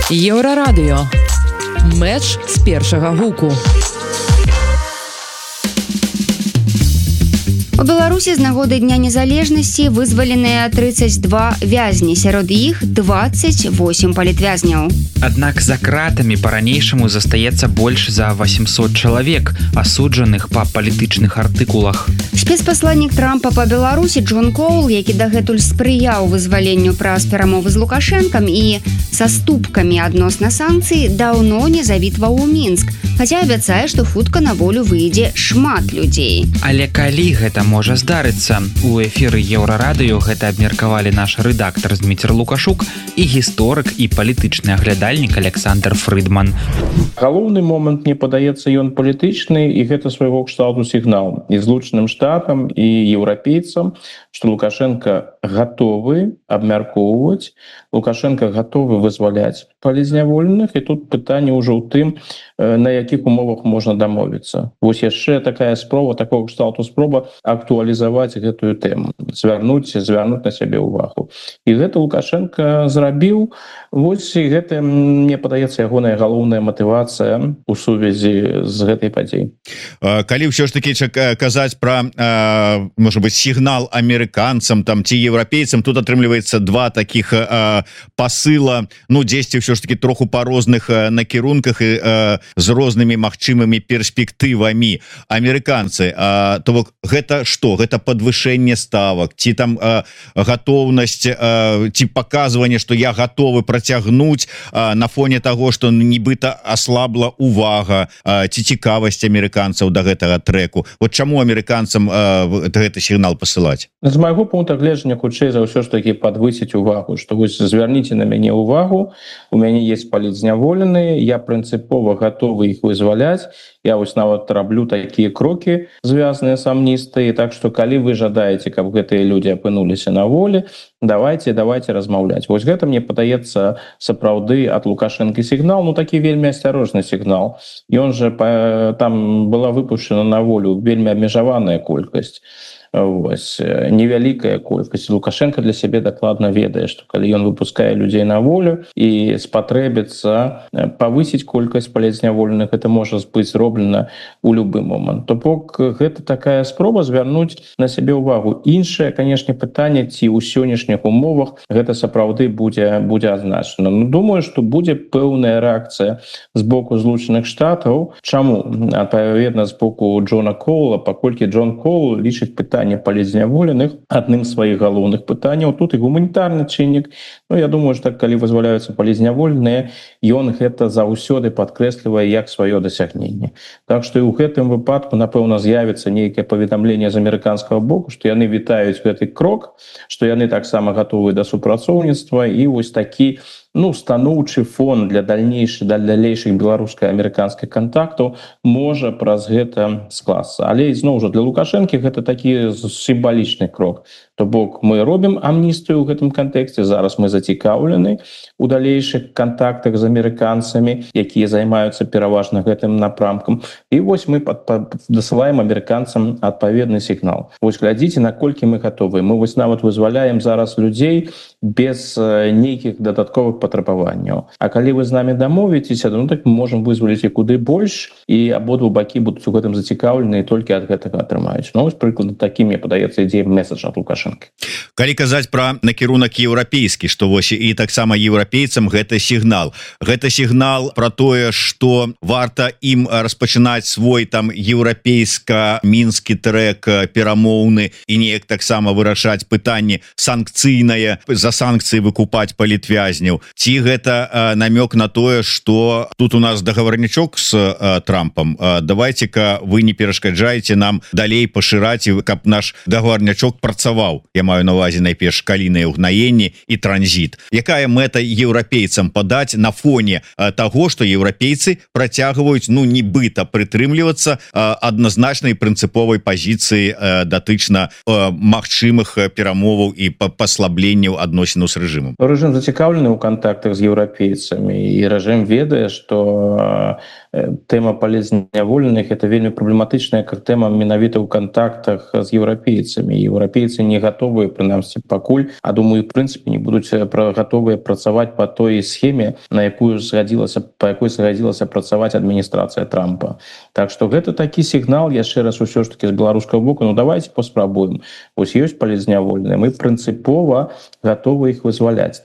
Еўрарадыё. Мэч з першага гуку. У Беларусі з нагоды Дня незалежнасці вызваленыя 32 вязні, сярод іх 28 палітвязняў. Аднак за кратамі па-ранейшаму застаецца больш за 800 чалавек, асуджаных па палітычных артыкулах. Спецпасланнік Трампа па Беларусі Джон Коул, які дагэтуль спрыяў вызваленню праз перамовы з Лукашэнкам і саступкамі адносна санкцый, даўно не завітваў у Мінск, хаця абяцае, што хутка на волю выйдзе шмат людзей. Але калі гэта можа здарыцца? У эфіры Еўрарадыё гэта абмеркавалі наш рэдактар Зміцер Лукашук і гісторык і палітычны аглядальнік Александр Фрыдман. Галоўны момант, мне падаецца, ён палітычны, і гэта свайго кшталту сігнал і Злучаным Штатам, і еўрапейцам, што Лукашенко гатовы абмяркоўваць, Лукашенко гатовы вызваляць палізняволеных, і тут пытанне ўжо ў тым, на якіх умовах можна дамовіцца. Вось яшчэ такая спроба, такого кшталту спроба актуалізаваць гэтую тэму, звярнуць на сябе ўвагу. І гэта Лукашенко зрабіў. Вось і гэта, мне падаецца, ягоная галоўная матывацыя у сувязі з гэтай падзей. Калі ўсё ж такі казаць пра, можа быць, сігнал амерыканцам там ці еўрапейцам, тут атрымліваецца два такіх пасыла, ну, дзесьці ўсё ж такі троху па розных накірунках і з рознымі магчымымі перспектывамі. Амерыканцы, то бок гэта што? Гэта падвышэнне ставак, ці там гатоўнасць, ці паказванне, што я гатовы працягнуць на фоне таго, што нібыта аслабла увага ці цікавасць амерыканцаў да гэтага трэку. Вот чаму амерыканцам гэты сігнал пасылаць? З майго пункта гледжання хутчэй за ўсё ж такі падвысіць увагу, што вось звярніце на мяне увагу, у мяне есть палітзняволеныя, я прынцыпова гатовы іх вызваляць, я вось нават раблю такія крокі, звязаныя з амністыяй, так што калі вы жадаеце, каб гэтыя людзі апынуліся на волі, давайте размаўляць. Вось гэта, мне падаецца, сапраўды ад Лукашэнкі сігнал, ну такі вельмі асцярожны сігнал. Ён жа там была выпушчана на волю вельмі абмежаваная колькасць. Вось, невялікая колькасць. Лукашенко для сябе дакладна ведае, што калі ён выпускае людзей на волю і спатрэбіцца павысіць колькасць палітзняволеных, гэта можа быць зроблена ў любы момант. То бок гэта такая спроба звярнуць на сябе ўвагу. Іншае, канешне, пытанне, ці ў сённяшніх умовах гэта сапраўды будзе адзначана. Ну, думаю, што будзе пэўная рэакцыя з боку Злучаных Штатаў. Чаму? Адпаведна, з боку Джона Коула, паколькі Джон Коул лічыць пытанне палітзняволеных адным з сваіх галоўных пытанняў. Тут і гуманітарны чыннік. Ну, я думаю, што калі вызваляюцца палітзняволеныя, ён гэта заўсёды падкрэслівае як сваё дасягненне. Так што і ў гэтым выпадку, напэўна, з'явіцца нейкае паведамленне з амерыканскага боку, што яны вітаюць гэты крок, што яны таксама гатовы да супрацоўніцтва, і вось такі, ну, станоўчы фон для далейшых беларуска-амерыканскіх кантактаў можа праз гэта скласться. Але ізноў жа для Лукашэнкі гэта такі сімвалічны крок. То бок мы робім амністыю ў гэтым кантэксце, зараз мы зацікаўлены у далейшых кантактах з амерыканцамі, якія займаюцца пераважна гэтым напрамкам. І вось мы дасылаем амерыканцам адпаведны сігнал. Вось глядзіце, наколькі мы гатовы. Мы вось нават вызваляем зараз людзей без нейкіх дадатковых патрабаванняў. А калі вы з намі дамовіцеся, ну так мы можам вызваліць і куды больш, і абодва бакі будуць у гэтым зацікаўлены і толькі ад гэтага атрымаюць. Ну, вось прыклад такі, мне падаецца, ідзе месадж ад Лукашэнкі. Калі казаць пра накірунак еўрапейскі, што вось і таксама еўрапейцам гэта сігнал. Гэта сігнал пра тое, што варта ім распачынаць свой там еўрапейска-мінскі трэк перамоўны і неяк таксама вырашаць пытанне санкцыйнае, за санкцыі выкупаць палітвязняў. Ці гэта намёк на тое, што тут у нас дагаварнічок з Трампам, давайте-ка вы не перашкаджаеце нам далей пашыраць, каб наш дагаварнячок працаваў. Я маю на увазе найперш калійнае ўгнаенне і транзіт. Якая мэта еўрапейцам падаць на фоне таго, што еўрапейцы працягваюць, ну, нібыта прытрымлівацца адназначнай прынцыповай пазіцыі датычна магчымых перамоваў і паслабленняў адносінаў з рэжымам? Рэжым зацікаўлены ў кантактах з еўрапейцамі, і рэжым ведае, што тэма палітзняволеных — это вельмі праблематычная тэма менавіта ў кантактах з еўрапейцамі. Еўрапейцы не гатовыя прынамсі пакуль, а думаю, в прынцыпе не будуць гатовыя працаваць по той схеме, по якой згадзілася працаваць адміністрацыя Трампа. Так што гэта такі сігнал, яшчэ раз усё ж таки з беларускага боку, ну давайте паспрабуем. Вось ёсць палізняволеныя, мы прынцыпова гатовы іх вызваляць.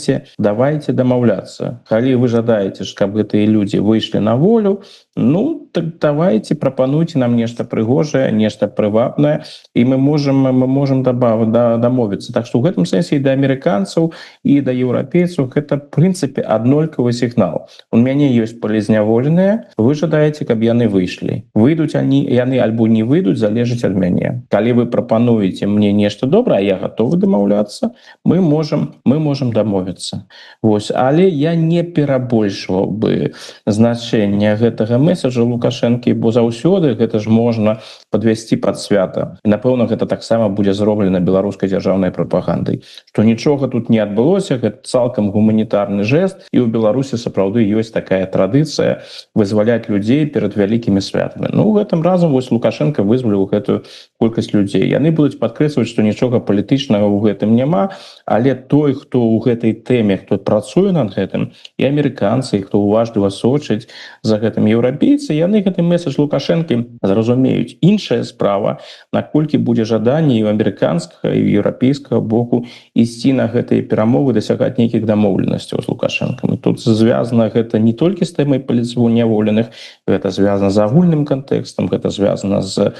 Давайте дамаўляцца. Калі вы жадаеце, каб гэтыя людзі выйшлі на волю, ну так давайте прапануйте нам нешта прыгожае, нешта прывабнае, і мы можем дамовіцца. Так што ў гэтым сэнсе і да амерыканцаў, і да еўрапейцаў гэта в прынцыпе аднолькавы сігнал. У мяне ёсць палізняволеныя, вы жадаеце, каб яны выйшлі. Выйдуць яны альбо не выйдуць, залежыць ад мяне. Калі вы прапануеце мне нешта добрае, я гатовы дамаўляцца, мы можем дамовіцца. Вось, але я не перабольшваў бы значэнне гэтага месаджа Лукашэнкі, бо заўсёды гэта ж можна подвесці пад свята. І напэўна, гэта таксама будзе зроблена беларускай дзяржаўнай прапагандай, што нічога тут не адбылося, гэта цалкам гуманітарны жэст, і ў Беларусі сапраўды ёсць такая традыцыя вызваляць людзей перад вялікімі святамі. Ну, гэтым разам вось Лукашенко вызваліў гэтую колькасць людзей. Яны будуць падкрэсліваць, што нічога палітычнага ў гэтым няма, але той, хто ў гэтай тэме, хто працуе над гэтым, і амерыканцы, хто уважліва сочыць за гэтым еўрапейцы, яны гэты месадж Лукашэнкі зразумеюць. Іншая справа, наколькі будзе жаданне і ў амерыканскага, і ў еўрапейскага боку ісці на гэтыя перамовы, дасягаць нейкіх дамоўленасцяў з Лукашэнкам. І тут звязана гэта не толькі з тэмай палізняволеных, гэта звязана з агульным кантэкстам, гэта звязана з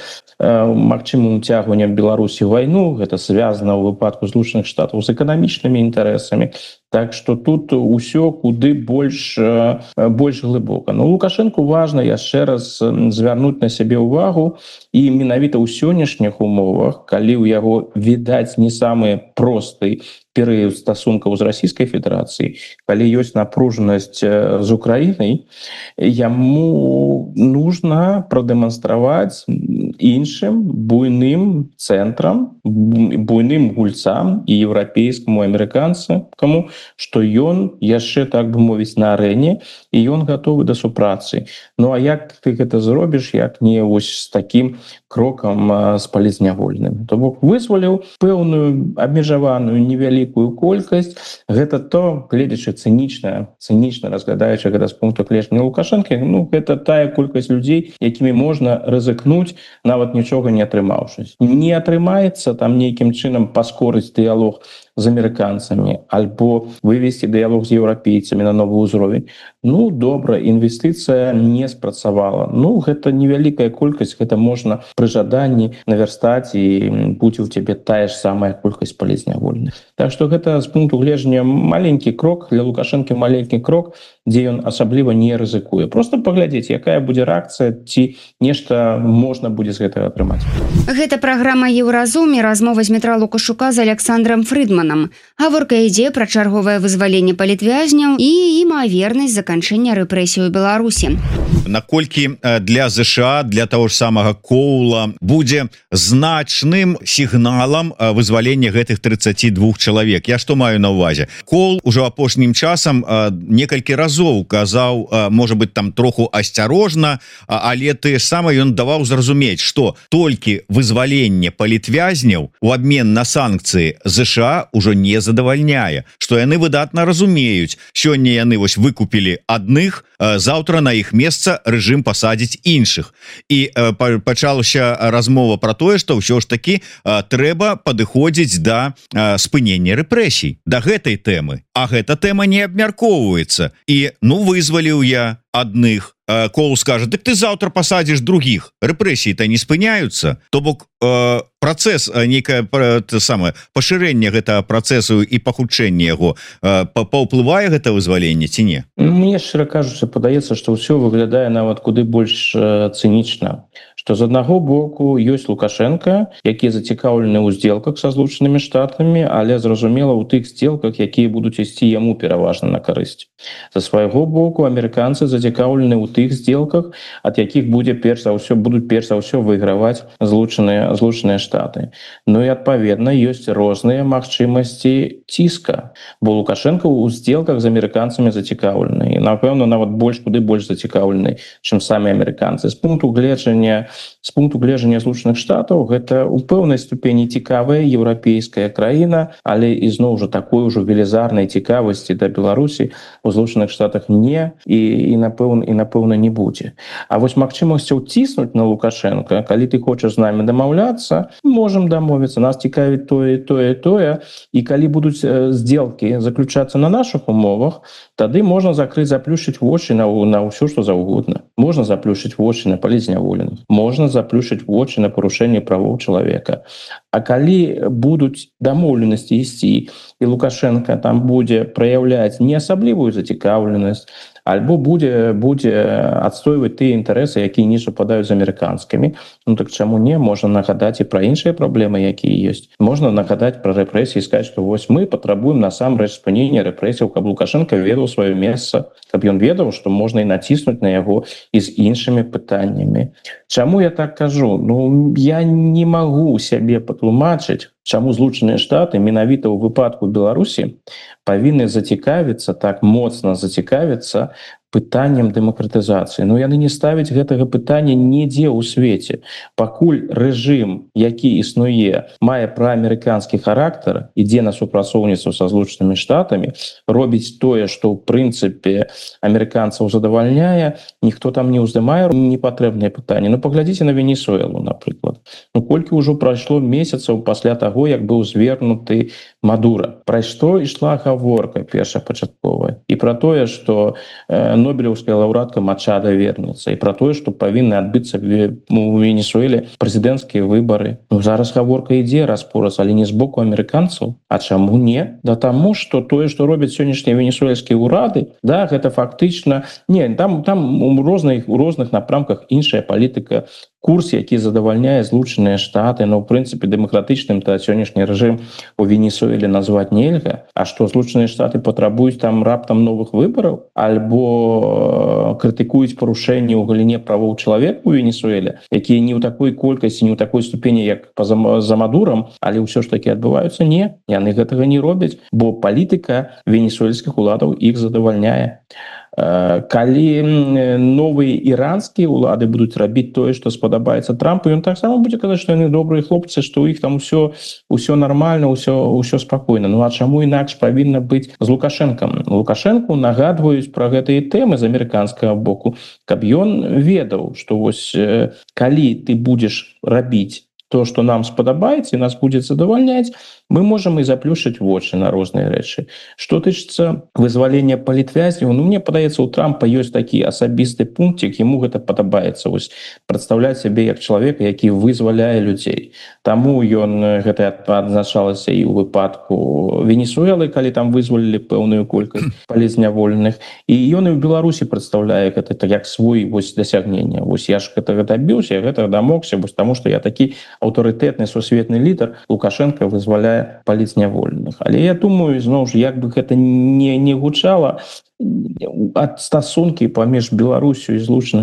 магчымым уцягваннем Беларусі ў вайну, гэта звязана ў выпадку Злучаных Штатаў з эканамічнымі інтарэсамі. Так што тут усё куды больш глыбока. Но Лукашэнку важна яшчэ раз звярнуць на сябе ўвагу, і менавіта ў сённяшніх умовах, калі ў яго відаць не самы просты перыяд стасункаў з Расійскай Федэрацыяй, калі ёсць напружанасць з Украінай, яму нужна прадэманстраваць іншым буйным цэнтрам, буйным гульцам і еўрапейскаму, амерыканцаму, што ён яшчэ, так бы мовіць, на арэне, і ён гатовы да супрацы. Ну а як ты гэта зробіш, як не вось з такім крокам з палізняволеным? То бок вызваліў пэўную абмежаваную невялікую колькасць. Гэта то, гледзячы цынічна разглядаючы гэта з пункту гледжання Лукашэнкі, ну гэта тая колькасць людзей, якімі можна рызыкнуць, нават нічога не атрымаўшись. Не атрымаецца там нейкім чынам паскорыць дыялог з амерыканцамі альбо вывесці дыялог з еўрапейцамі на новы ўзровень. Ну, добра, інвестыцыя не спрацавала. Ну, гэта невялікая колькасць, гэта можна пры жаданні навярстаць, і будзе ў цябе тая ж самая колькасць палізняволеных. Так што гэта з пункту гледжання маленькі крок, для Лукашэнкі маленькі крок, дзе ён асабліва не рызыкуе. Просто паглядзець, якая будзе рэакцыя, ці нешта можна будзе з гэтага атрымаць. Гэта праграма «Еўразум» і размова з Дмітра Лукашука з Александром Фридманам. Гаворка ідзе пра чарговае вызваленне палітвязняў і імавернасць заканчэння рэпрэсій у Беларусі. Наколькі для ЗША, для того ж самага Коула будзе значным сігналам вызвалення гэтых 32 чалавек. Я што маю на ўвазе? Коул ужо апошнім часам некалькі разоў казаў, можа быць, там троху асцярожна, але тое самае ён даваў зразумець, што толькі вызваленне палітвязняў у абмен на санкцыі ЗША ўжо не задавальняе, што яны выдатна разумеюць. Сёння яны вось выкупілі адных, заўтра на іх месца рэжым пасадзіць іншых. І пачалася размова пра тое, што ўсё ж такі трэба падыходзіць да спынення рэпрэсій, да гэтай тэмы. А гэта тэма не абмяркоўваецца. І ну вызваліў я адных, Коул скажа: дык ты заўтра пасадзіш другіх, рэпрэсіі-то не спыняюцца. То бок працэс, нейкае самае пашырэнне гэтага працэсу і пахутчэнне яго паўплывае гэта вызваленне ці не? Мне, шчыра кажучы, падаецца, што ўсё выглядае нават куды больш цынічна. Што з аднаго боку ёсць Лукашенко, які зацікаўлены ў здзелках са Злучанымі Штатамі, але зразумела ў тых здзелках, якія будуць ісці яму пераважна на карысць. З свайго боку амерыканцы зацікаўлены ў тых здзелках, ад якіх будуць перш за ўсё выйграваць Злучаныя Штаты. Ну і адпаведна ёсць розныя магчымасці ціска, бо Лукашенко ў здзелках з амерыканцамі зацікаўлены, і напэўна нават куды больш зацікаўлены, чым самі амерыканцы. З пункту гледжання з пункту гледжання Злучаных Штатаў гэта у пэўнай ступені цікавая еўрапейская краіна, але ізноў жа такой ужо велізарнай цікавасці да Беларусі у Злучаных Штатах не і напэўна не будзе. А вось магчымасцяў ціснуць на Лукашенко, калі ты хочаш з намі дамаўляцца, можам дамовіцца, нас цікавіць тое, і калі будуць сделкі заключацца на наших умовах, тады можна закрыць, заплюшчыць вочы на ўсё, што заўгодна. Можна заплюшчыць вочы на палізняволеных, можна заплюшчыць вочы на парушэнне правоў чалавека. А калі будуць дамоўленасці ісці, і Лукашенко там будзе праяўляць не асаблівую зацікаўленасць, альбо будзе адстойваць тыя інтарэсы, якія не супадаюць з амерыканскімі, ну так чаму не? Можна нагадаць і пра іншыя праблемы, якія ёсць. Можна нагадаць пра рэпрэсіі і сказаць, што вось мы патрабуем насамрэч спынення рэпрэсіяў, каб Лукашенко ведаў сваё месца, каб ён ведаў, што можна і націснуць на яго і з іншымі пытаннямі. Чаму я так кажу? Ну, я не магу сябе патлумачыць, чаму Злучаныя Штаты менавіта ў выпадку Беларусі павінны зацікавіцца, так моцна зацікавіцца пытаннем дэмакратызацыі. Ну, яны не ставяць гэтага пытання нідзе ў свеце. Пакуль рэжым, які існуе, мае праамерыканскі характар, ідзе на супрацоўніцтва са Злучанымі Штатамі, робіць тое, што ў прынцыпе амерыканцаў задавальняе, ніхто там не ўздымае непатрэбныя пытанні. Ну, паглядзіце на Венесуэлу, напрыклад. Ну, колькі ўжо прайшло месяцаў пасля таго, як быў звернуты Мадура. Пра што ішла гаворка першапачатковая? І пра тое, што Нобелевская лаўрэатка Мачада вернецца, і пра тое, што павінны адбыцца у Венесуэле прэзідэнцкія выбары. Ну, зараз гаворка ідзе раз-пораз, але не з боку амерыканцаў. А чаму не? Да таму, што тое, што робяць сённяшнія венесуэльскія ўрады, да, гэта фактычна... Не, там у розных напрамках іншая палітыка, курс, які задавальняе Злучаныя Штаты, но, ў прынцыпе, дэмакратычным та сённяшні рэжым у Венесуэле назваць нельга. А што Злучаныя Штаты патрабуюць там раптам новых выбараў? Альбо крытыкуюць парушэнні ў галіне правоў чалавека у Венесуэле, якія не ў такой колькасці, не ў такой ступені, як за Мадурам, але ўсё ж такі адбываюцца? Не, яны гэтага не робяць, бо палітыка венесуэльскіх уладаў іх задавальняе. Калі новыя іранскія ўлады будуць рабіць тое, што спадабаецца Трампу, ён таксама будзе казаць, што яны добрыя хлопцы, што ў іх там усё нармальна, усё спакойна. Ну а чаму інакш павінна быць з Лукашэнкам? Лукашэнку нагадваюць пра гэтыя тэмы з амерыканскага боку, каб ён ведаў, што вось калі ты будзеш рабіць то, што нам спадабаецца, і нас будзе задавальняць, мы можам і заплюшчыць вочы на розныя рэчы. Што тычыцца вызвалення палітвязняў, ну, мне падаецца, у Трампа ёсць такі асабісты пунктик, яму гэта падабаецца, вось, прадстаўляць сябе як чалавека, які вызваляе людзей. Таму ён гэта адзначалася і ў выпадку Венесуэлы, калі там вызвалілі пэўную колькасць палізняволеных, і ён і ў Беларусі прадстаўляе гэта як свой вось дасягнення. Вось я ж гэтага дабіўся, я гэтага дамогся, вось таму што я такі аўтарытэтны сусветны лідар, Лукашенко вызваляе палізняволеных. Але я думаю, зноў ж, як бы гэта не гучала, ад стасункі паміж Беларусю і Злучанымі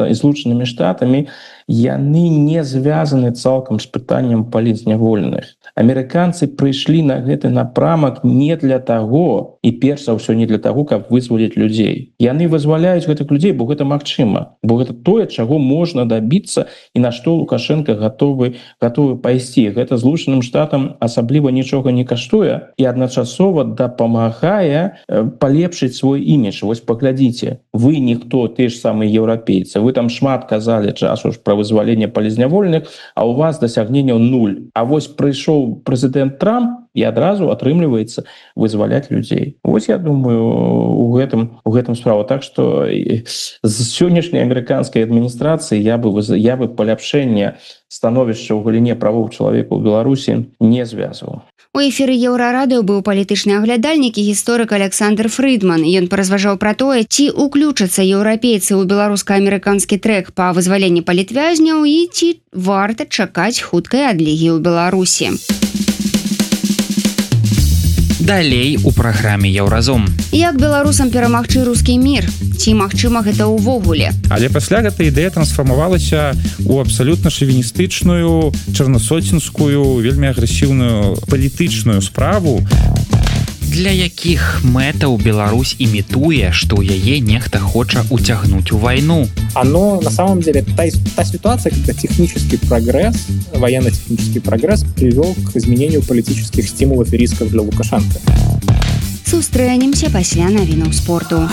Штатамі яны не звязаны цалкам з пытаннем палізняволеных. Амерыканцы прыйшлі на гэты напрамак не для таго, і перш за ўсё не для таго, каб вызваліць людзей. Яны вызваляюць гэтых людзей, бо гэта магчыма, бо гэта тое, чаго можна дабіцца і на што Лукашенко гатовы пайсці. Гэта Злучаным Штатам асабліва нічога не каштуе і адначасова дапамагае палепшыць свой імідж. Вось паглядзіце, вы ніхто, ты ж самыя еўрапейцы, вы там шмат казалі часу ж пра вызваленне палізняволеных, а у вас дасягненняў 0. А вось прыйшоў прэзідэнт Трамп і адразу атрымліваецца вызваляць людзей. Вось я думаю, у гэтым справа. Так што з сённяшняй амерыканскай адміністрацыі я бы паляпшэнне становішча ў галіне правоў чалавека ў Беларусі не звязваў. У эфіры Еўрарадыё быў палітычны аглядальнік і гісторык Александр Фридман. Ён паразважаў пра тое, ці ўключацца еўрапейцы ў беларуска-амерыканскі трэк па вызваленні палітвязняў і ці варта чакаць хуткай адлігі ў Беларусі. Далей у праграме Еўразум. Як беларусам перамагчы рускі мір? Ці магчыма гэта ўвогуле? Але пасля гэта ідэя трансфармавалася ў абсалютна шавіністычную, чарнасоцінскую, вельмі агрэсіўную палітычную справу. Для якіх мэтаў Беларусь імітуе, што ў яе нехта хоча уцягнуць у вайну? Оно на самом деле та ситуация, когда технический прогресс, военно-технический прогресс привел к изменению политических стимулов и рисков для Лукашенко. Сустрэнемся пасля навінаў спорту.